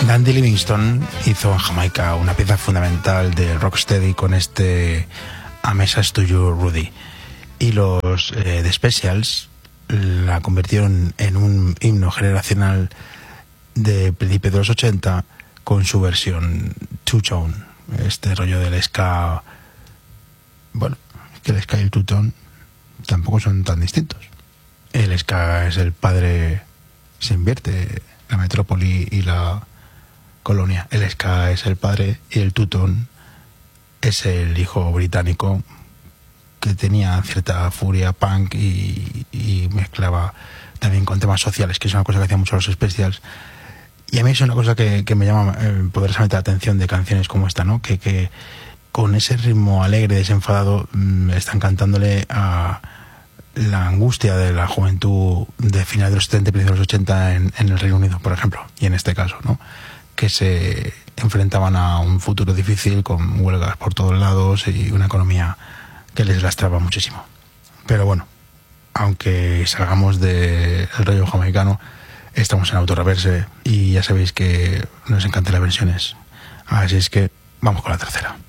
Randy Livingston hizo en Jamaica una pieza fundamental de rocksteady con este A Message to You, Rudy. Y los The Specials la convirtieron en un himno generacional de principios de los 80 con su versión two-tone, este rollo del ska. Bueno, es que el ska y el two-tone tampoco son tan distintos. El ska es el padre, se invierte la metrópoli y la colonia. El ska es el padre y el two-tone es el hijo británico que tenía cierta furia punk y mezclaba también con temas sociales, que es una cosa que hacían mucho los Specials. Y a mí es una cosa que me llama poderosamente la atención de canciones como esta, ¿no? Que con ese ritmo alegre, desenfadado, están cantándole a la angustia de la juventud de finales de los 70 y principios de los 80 en el Reino Unido, por ejemplo, y en este caso, ¿no? Que se enfrentaban a un futuro difícil con huelgas por todos lados y una economía que les lastraba muchísimo. Pero bueno, aunque salgamos del rollo jamaicano, estamos en Autorreverse y ya sabéis que nos encantan las versiones. Así es que vamos con la tercera.